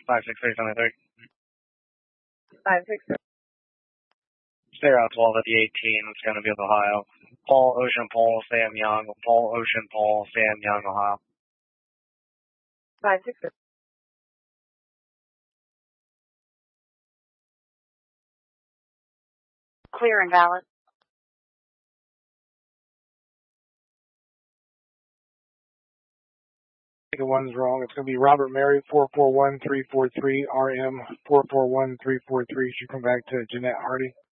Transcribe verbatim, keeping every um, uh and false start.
five six three seven three. five six three. Stay out twelve at the eighteen. It's going to be with Ohio. Paul Ocean Paul Sam Young. Paul Ocean Paul Sam Young, Ohio. five six three. Clear and valid. The one's wrong. It's going to be Robert Mary, four four one three four three, R M, four four one three four three. Should come back to Jeanette Hardy.